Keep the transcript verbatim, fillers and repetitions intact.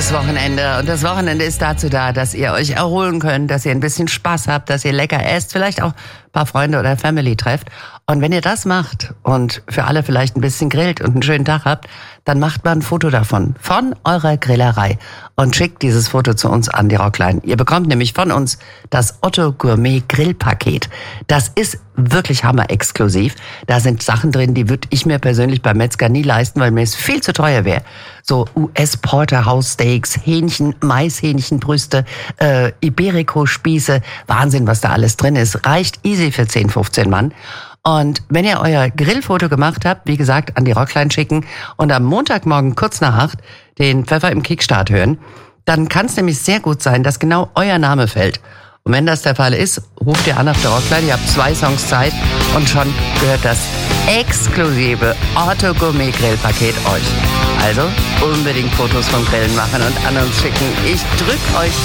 gutes Wochenende. Und das Wochenende ist dazu da, dass ihr euch erholen könnt, dass ihr ein bisschen Spaß habt, dass ihr lecker esst, vielleicht auch ein paar Freunde oder Family trefft. Und wenn ihr das macht und für alle vielleicht ein bisschen grillt und einen schönen Tag habt, dann macht mal ein Foto davon, von eurer Grillerei und schickt dieses Foto zu uns an die Rockline. Ihr bekommt nämlich von uns das Otto Gourmet Grillpaket. Das ist wirklich hammer-exklusiv. Da sind Sachen drin, die würde ich mir persönlich beim Metzger nie leisten, weil mir es viel zu teuer wäre. So U S-Porterhouse-Steaks, Hähnchen, Maishähnchenbrüste, äh, Iberico-Spieße. Wahnsinn, was da alles drin ist. Reicht easy für zehn, fünfzehn Mann. Und wenn ihr euer Grillfoto gemacht habt, wie gesagt, an die Rockline schicken und am Montagmorgen kurz nach acht den Pfeffer im Kickstart hören, dann kann es nämlich sehr gut sein, dass genau euer Name fällt. Und wenn das der Fall ist, ruft ihr an auf der Rockline, ihr habt zwei Songs Zeit und schon gehört das exklusive Otto Gourmet Grillpaket euch. Also unbedingt Fotos vom Grillen machen und an uns schicken. Ich drück euch